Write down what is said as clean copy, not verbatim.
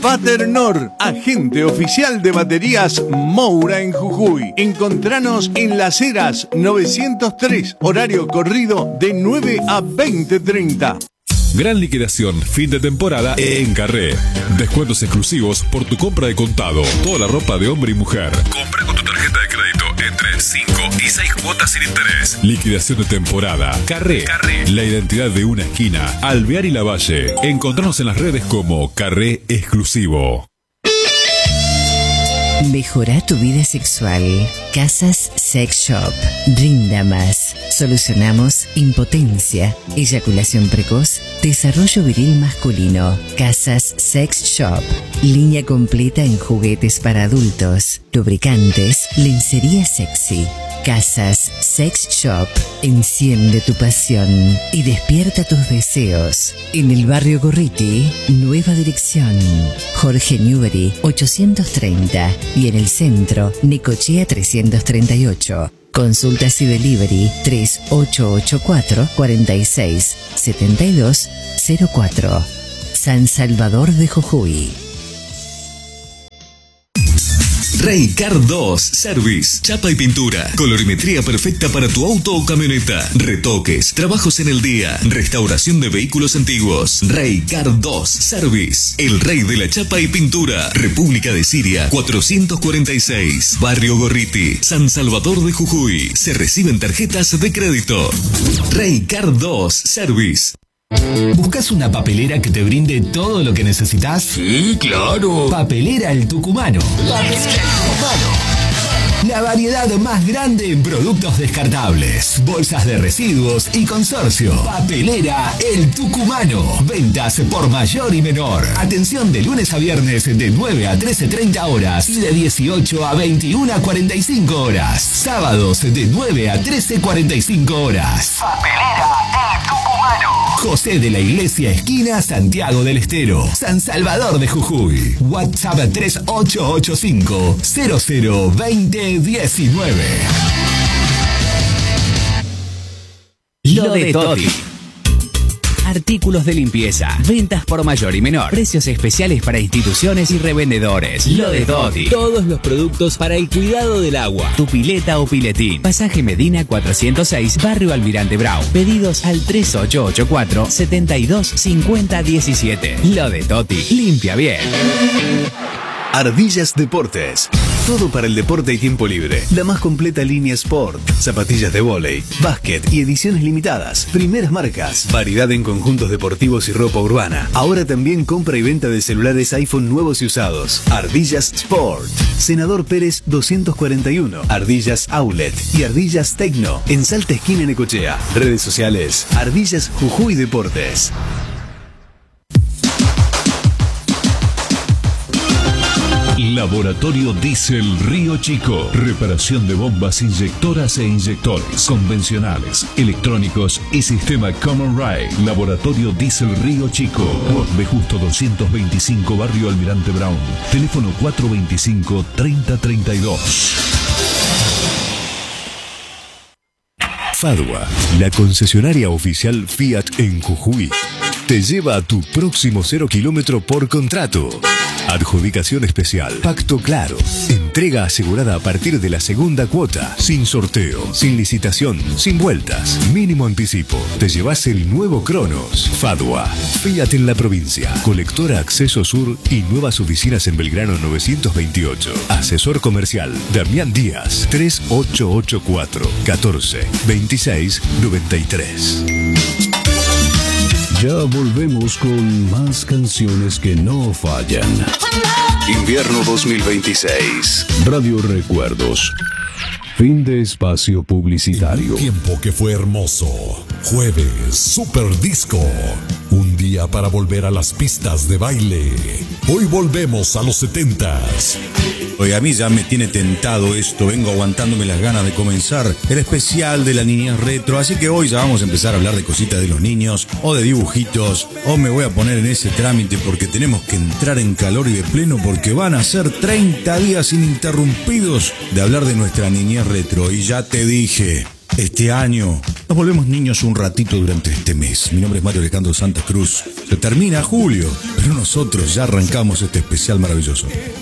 Paternor, agente oficial de baterías Moura en Jujuy. Encontranos en Las Heras 903, horario corrido de 9 a 20:30. Gran liquidación, fin de temporada en Carré. Descuentos exclusivos por tu compra de contado. Toda la ropa de hombre y mujer. Compra con tu tarjeta de crédito entre 5 y 6 cuotas sin interés. Liquidación de temporada. Carré. La identidad de una esquina. Alvear y Lavalle. Encontranos en las redes como Carré Exclusivo. Mejora tu vida sexual. Casas Sex Shop. Brinda más. Solucionamos impotencia, eyaculación precoz, desarrollo viril masculino. Casas Sex Shop. Línea completa en juguetes para adultos, lubricantes, lencería sexy. Casas Sex Shop. Enciende tu pasión y despierta tus deseos. En el barrio Gorriti, nueva dirección. Jorge Newbery 830 y en el centro, Necochea 338. Consultas y delivery 3884 46 72 04. San Salvador de Jujuy. Raycar 2 Service, chapa y pintura, colorimetría perfecta para tu auto o camioneta, retoques, trabajos en el día, restauración de vehículos antiguos. Raycar 2 Service, el rey de la chapa y pintura, República de Siria 446, Barrio Gorriti, San Salvador de Jujuy. Se reciben tarjetas de crédito. Raycar 2 Service. ¿Buscas una papelera que te brinde todo lo que necesitas? Sí, claro. Papelera El Tucumano. La variedad más grande en productos descartables, bolsas de residuos y consorcio. Papelera El Tucumano. Ventas por mayor y menor. Atención de lunes a viernes de 9 a 13:30 horas y de 18 a 21:45 horas. Sábados de 9 a 13:45 horas. Papelera El Tucumano. José de la Iglesia, esquina Santiago del Estero, San Salvador de Jujuy. WhatsApp 3885 002019. Lo de Toti. Artículos de limpieza, ventas por mayor y menor, precios especiales para instituciones y revendedores. Lo de Toti. Todos los productos para el cuidado del agua. Tu pileta o piletín. Pasaje Medina 406, Barrio Almirante Brown. Pedidos al 3884 725017. Lo de Toti. Limpia bien. Ardillas Deportes. Todo para el deporte y tiempo libre. La más completa línea Sport. Zapatillas de vóley, básquet y ediciones limitadas. Primeras marcas. Variedad en conjuntos deportivos y ropa urbana. Ahora también compra y venta de celulares iPhone nuevos y usados. Ardillas Sport. Senador Pérez 241. Ardillas Outlet y Ardillas Tecno. En Salta Esquina Necochea. Redes sociales. Ardillas Jujuy Deportes. Laboratorio Diesel Río Chico. Reparación de bombas inyectoras e inyectores convencionales, electrónicos y sistema Common Rail. Laboratorio Diesel Río Chico. De Justo 225, Barrio Almirante Brown. Teléfono 425-3032. Fadua, la concesionaria oficial Fiat en Jujuy, te lleva a tu próximo 0 kilómetro por contrato. Adjudicación especial, pacto claro, entrega asegurada a partir de la segunda cuota, sin sorteo, sin licitación, sin vueltas, mínimo anticipo. Te llevas el nuevo Cronos. Fadua, Fiat en la provincia, colectora Acceso Sur y nuevas oficinas en Belgrano 928. Asesor comercial, Damián Díaz, 3884 14 26 93. Ya volvemos con más canciones que no fallan. Invierno 2026. Radio Recuerdos. Fin de espacio publicitario. Un tiempo que fue hermoso. Jueves, Super Disco. Un día para volver a las pistas de baile. Hoy volvemos a los 70s. Oye, a mí ya me tiene tentado esto. Vengo aguantándome las ganas de comenzar el especial de la niñez retro. Así que hoy ya vamos a empezar a hablar de cositas de los niños o de dibujitos. O me voy a poner en ese trámite porque tenemos que entrar en calor y de pleno porque van a ser 30 días ininterrumpidos de hablar de nuestra niñez retro. Y ya te dije, este año Nos volvemos niños un ratito durante este mes. Mi nombre es Mario Alejandro Santa Cruz. Se termina julio, pero nosotros ya arrancamos este especial maravilloso.